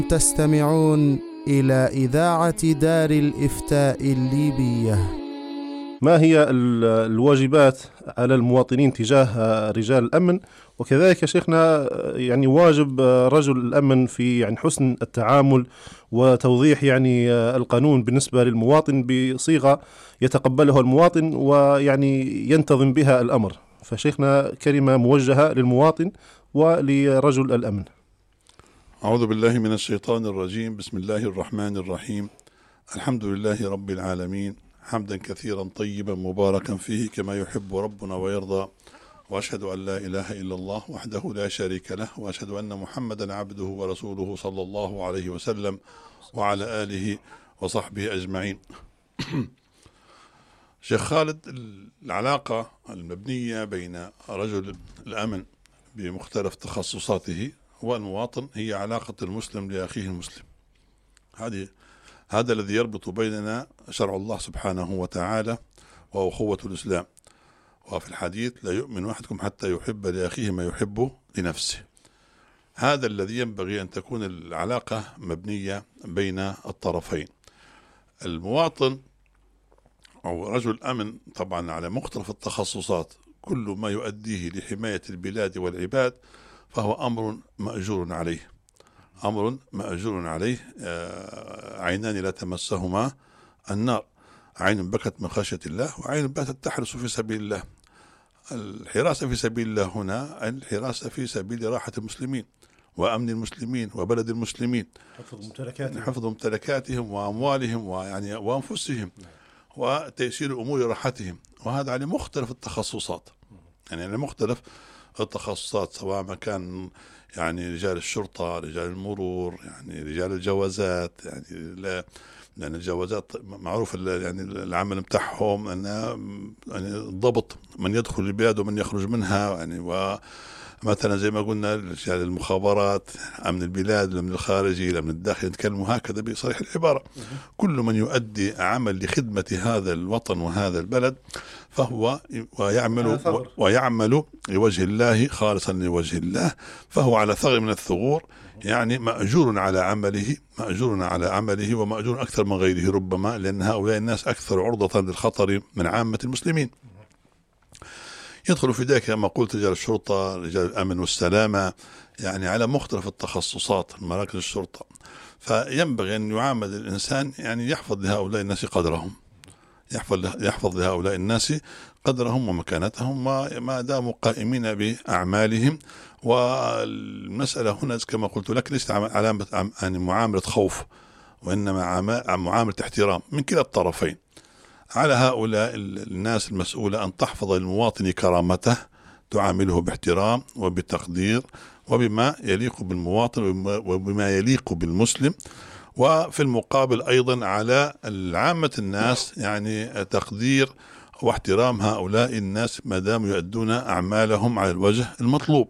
تستمعون إلى إذاعة دار الإفتاء الليبية. ما هي الواجبات على المواطنين تجاه رجال الأمن؟ وكذلك شيخنا يعني واجب رجل الأمن في يعني حسن التعامل وتوضيح يعني القانون بالنسبة للمواطن بصيغة يتقبله المواطن ويعني ينتظم بها الأمر. فشيخنا كلمة موجهة للمواطن ولرجل الأمن. أعوذ بالله من الشيطان الرجيم. بسم الله الرحمن الرحيم. الحمد لله رب العالمين، حمدا كثيرا طيبا مباركا فيه كما يحب ربنا ويرضى، وأشهد أن لا إله إلا الله وحده لا شريك له، وأشهد أن محمدا عبده ورسوله صلى الله عليه وسلم وعلى آله وصحبه أجمعين. شيخ خالد، العلاقة المبنية بين رجل الأمن بمختلف تخصصاته والمواطن هي علاقة المسلم لأخيه المسلم. هذا الذي يربط بيننا شرع الله سبحانه وتعالى وأخوة الإسلام. وفي الحديث: لا يؤمن أحدكم حتى يحب لأخيه ما يحب لنفسه. هذا الذي ينبغي أن تكون العلاقة مبنية بين الطرفين. المواطن أو رجل الأمن طبعا على مختلف التخصصات، كل ما يؤديه لحماية البلاد والعباد فهو أمر مأجور عليه، أمر مأجور عليه. عينان لا تمسهما النار، عين بكت من خشية الله وعين باتت تحرس في سبيل الله. الحراسة في سبيل الله هنا الحراسة في سبيل راحة المسلمين وأمن المسلمين وبلد المسلمين، حفظ ممتلكاتهم وأموالهم ويعني وأنفسهم وتيسير أمور راحتهم. وهذا على مختلف التخصصات، يعني على مختلف التخصصات، سواء ما كان يعني رجال الشرطة، رجال المرور، يعني رجال الجوازات، يعني لأن الجوازات معروف يعني العمل متاعهم أن يعني ضبط من يدخل البلاد ومن يخرج منها، يعني ومثلا زي ما قلنا رجال المخابرات، أمن البلاد، الأمن الخارجي، الأمن الداخلي، نتكلموا هكذا بصريح العبارة. كل من يؤدي عمل لخدمة هذا الوطن وهذا البلد فهو ويعمل لوجه الله خالصا لوجه الله، فهو على ثغر من الثغور، يعني مأجور على عمله، مأجور على عمله ومأجور أكثر من غيره ربما، لأن هؤلاء الناس أكثر عرضة للخطر من عامة المسلمين. يدخل في ذلك كما قلت رجال الشرطة، رجال الأمن والسلامة، يعني على مختلف التخصصات، مراكز الشرطة. فينبغي أن يعامل الإنسان يعني يحفظ لهؤلاء الناس قدرهم، يحفظ لهؤلاء الناس قدرهم ومكانتهم وما داموا قائمين بأعمالهم. والمسألة هنا كما قلت لك ليست علامة يعني معاملة خوف، وإنما معاملة احترام من كلا الطرفين. على هؤلاء الناس المسؤولة أن تحفظ للمواطن كرامته، تعامله باحترام وبتقدير وبما يليق بالمواطن وبما يليق بالمسلم. وفي المقابل أيضا على عامة الناس يعني تقدير واحترام هؤلاء الناس ما دام يؤدون أعمالهم على الوجه المطلوب.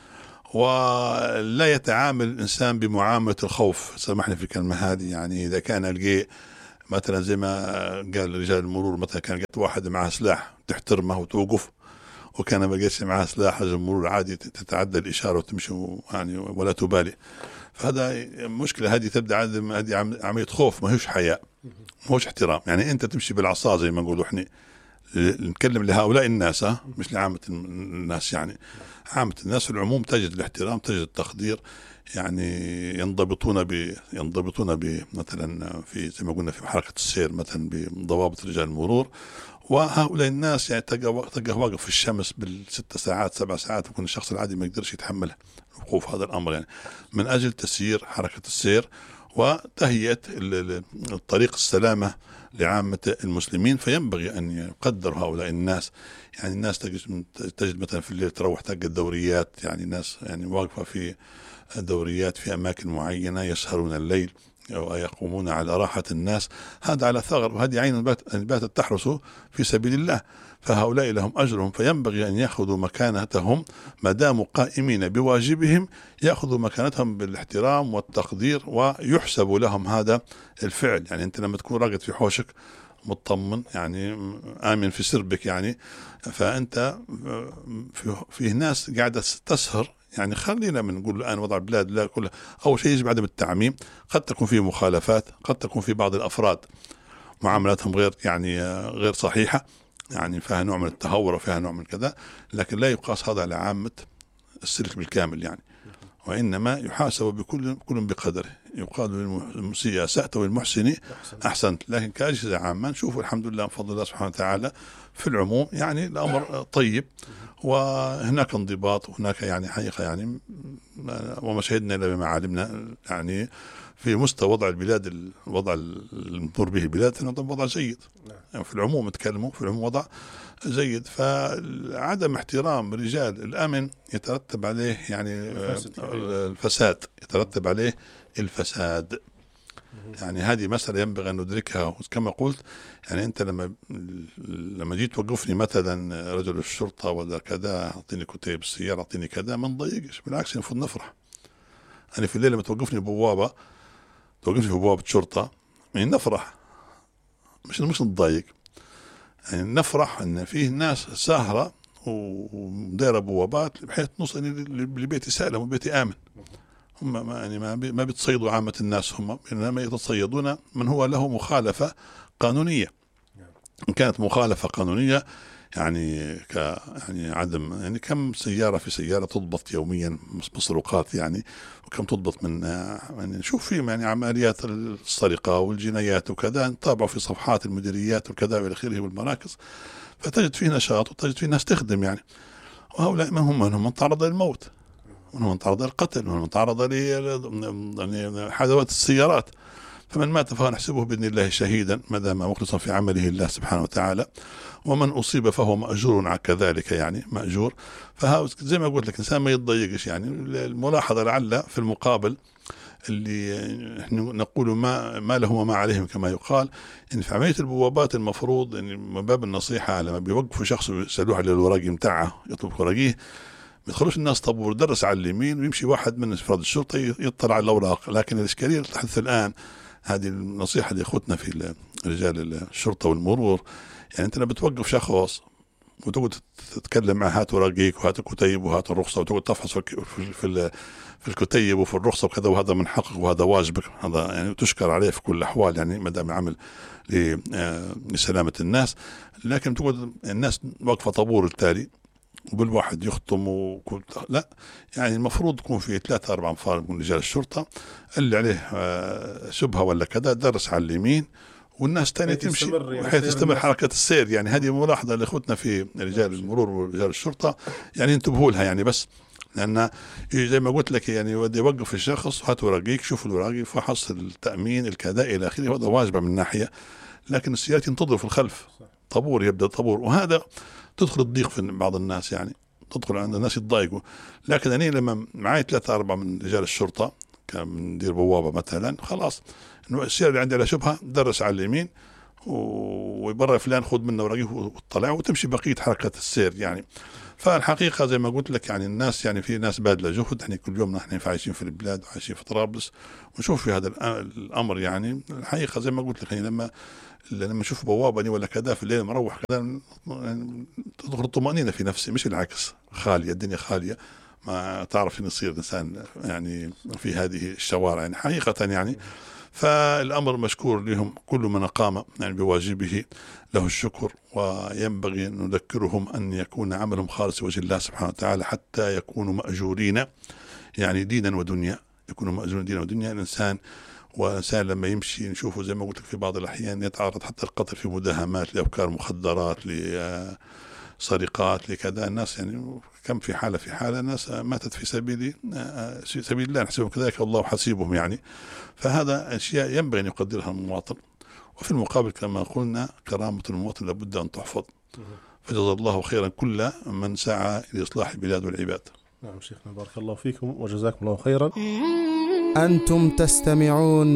ولا يتعامل الإنسان بمعاملة الخوف، سامحني في الكلمة هذه. يعني إذا كان لقي مثلا زي ما قال رجال المرور، مثلا كان لقيت واحد معه سلاح تحترمه وتوقف، وكان ما لقيتش معه سلاح رجل المرور عادي تتعدى الإشارة وتمشي يعني ولا تبالي. فهذا مشكلة، هذه تبدأ هذه عملية خوف، ما هوش حياء، ما هوش احترام. يعني أنت تمشي بالعصا زي ما نقولوا إحنا، نتكلم لهؤلاء الناس مش لعامة الناس. يعني عامة الناس العموم تجد الاحترام، تجد التقدير، يعني ينضبطون مثلا في زي ما قلنا في حركة السير مثلا بضوابط رجال المرور. وهؤلاء الناس يعني تلقى واقف في الشمس بالست ساعات 7 ساعات، يكون الشخص العادي ما يقدرش يتحمل وقوف هذا الأمر، يعني من أجل تسيير حركة السير وتهيئة الطريق السلامة لعامة المسلمين. فينبغي أن يقدر هؤلاء الناس. يعني الناس تجد مثلا في الليل تروح تلقى الدوريات، يعني ناس يعني واقفة في دوريات في أماكن معينة، يسهرون الليل ويقومون على راحة الناس. هذا على ثغر، وهذه عين باتت تحرس في سبيل الله، فهؤلاء لهم أجرهم. فينبغي أن يأخذوا مكانتهم ما داموا قائمين بواجبهم، يأخذوا مكانتهم بالاحترام والتقدير ويحسب لهم هذا الفعل. يعني أنت لما تكون راقد في حوشك مطمن يعني آمن في سربك يعني. فأنت فيه ناس قاعدة تسهر يعني. خلينا من نقول الآن وضع البلاد لا كلها، أول شيء يجب عدم التعميم. قد تكون فيه مخالفات، قد تكون في بعض الأفراد معاملاتهم غير يعني غير صحيحة يعني، فيها نوع من التهور وفيها نوع من كذا، لكن لا يقاس هذا على عامة السلك بالكامل يعني. وإنما يحاسب كل بقدره. يقال للمسيء أسأت والمحسن أحسنت. لكن كأجهزة عامة نشوف الحمد لله بفضل الله سبحانه وتعالى في العموم يعني الأمر طيب، وهناك انضباط وهناك يعني حقيقة يعني وما شهدنا إلا بما علمنا يعني في مستوى وضع البلاد، الوضع المر به البلاد وضع جيد يعني في العموم. تكلموا في العموم وضع جيد. فعدم احترام رجال الأمن يترتب عليه يعني الفساد، يترتب عليه الفساد يعني. هذه مسألة ينبغي أن ندركها. وكما قلت يعني أنت لما جيت توقفني مثلا رجل الشرطة ولا كذا، أعطيني كتيب السيارة، أعطيني كذا، ما نضايقش، بالعكس المفروض نفرح. أنا في الليل لما توقفني بوابة، توقفني في بوابة شرطة يعني نفرح، مش نتضايق يعني. نفرح أن فيه ناس ساهرة ودايرة بوابات بحيث نوصل لبيتي سالم وبيتي آمن. هم ما بيتصيدوا عامة الناس، هم إنما يتصيدون من هو له مخالفة قانونية. إن كانت مخالفة قانونية يعني يعني عدم يعني كم سيارة في سيارة تضبط يوميا مسروقات يعني، وكم تضبط من يعني نشوف فيهم يعني عمليات السرقة والجنايات وكذا، نتابعوا في صفحات المديريات وكذا وإلى آخره والمراكز، فتجد فيه نشاط وتجد فيه ناس تخدم يعني. وهؤلاء من تعرض للموت، ومن تعرض للقتل، ومن تعرض لحادثات السيارات. فمن مات فهو نحسبه بإذن الله شهيدا ما دام مخلصا في عمله الله سبحانه وتعالى، ومن أصيب فهو مأجور كذلك يعني مأجور. فزي ما قلت لك الإنسان ما يتضايقش يعني. الملاحظة لعل في المقابل اللي نقول ما له وما عليهم كما يقال، إن في عملية البوابات المفروض إن من باب النصيحة لما بيوقفوا شخص ويسألوه على الوراق متاعه يطلب وراقيه، ما يدخلوش الناس طابور درس على اليمين ويمشي واحد من افراد الشرطه يطلع على الاوراق. لكن الاشكاليه اللي تحدث الان، هذه النصيحه لاخوتنا في رجال الشرطه والمرور، يعني انت لما بتوقف شخص وتقعد تتكلم معه هات وراقيك وهات الكتيب وهات الرخصه، وتقعد تفحص في الكتيب وفي الرخصه وكذا، وهذا من حقك وهذا واجبك، هذا يعني تشكر عليه في كل الاحوال يعني ما دام عمل لسلامه الناس. لكن تقعد الناس واقفه طابور التالي وكل واحد يختم لا يعني المفروض يكون في 3-4 أنفار من رجال الشرطة اللي عليه شبهة ولا كذا درس على اليمين، والناس تانية تمشي بحيث تستمر حركة السير يعني. هذه ملاحظة لأخوتنا في رجال المرور ورجال الشرطة يعني انتبهوا لها يعني. بس لأن زي ما قلت لك يعني ودي يوقف الشخص هات وراقيك، شوف الوراقي، فحص التأمين الكذا إلى آخره، هذا واجب من ناحية. لكن السيارات ينتظروا في الخلف طابور، يبدأ طابور، وهذا تدخل الضيق في بعض الناس يعني، تدخل عند الناس يتضايقوا. لكن أنا لما معي 3-4 من رجال الشرطة كان ندير بوابة مثلا، خلاص إنه السيارة اللي عندي على شبهة درس على اليمين ويبرر فلان خذ منه وراقيه وطلع وتمشي بقية حركة السير يعني. فالحقيقة زي ما قلت لك يعني الناس يعني في ناس باذلة جهد. احنا كل يوم نحن عايشين في البلاد وعايشين في طرابلس ونشوف في هذا الأمر يعني. الحقيقة زي ما قلت لك يعني لما اشوف بوابه ولا كذا في الليل مروح كذا يعني تدخل الطمأنينة في نفسي، مش العكس، خالية الدنيا خالية، ما تعرف ان يصير الانسان يعني في هذه الشوارع يعني حقيقة يعني. فالامر مشكور لهم، كل من قام يعني بواجبه له الشكر، وينبغي ان نذكرهم ان يكون عملهم خالص لوجه الله سبحانه وتعالى حتى يكونوا مأجورين يعني دينا ودنيا، يكونوا مأجورين دينا ودنيا. الانسان والإنسان لما يمشي نشوفه زي ما قلت لك في بعض الأحيان يتعرض حتى القتل في مداهمات لأفكار مخدرات لسرقات لكذا. الناس يعني كم في حالة ناس ماتت في سبيل الله نحسبهم كذلك الله حسيبهم يعني. فهذا أشياء ينبغي أن يقدرها المواطن. وفي المقابل كما قلنا كرامة المواطن لابد أن تحفظ. فجزا الله خيرا كل من سعى لإصلاح البلاد والعباد. نعم شيخنا بارك الله فيكم وجزاكم الله خيرا. أنتم تستمعون